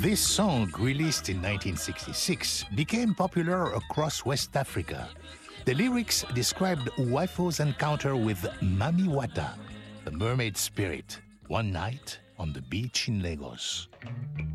This song, released in 1966, became popular across West Africa. The lyrics described Uwaifo's encounter with Mami Wata, the mermaid spirit, one night on the beach in Lagos.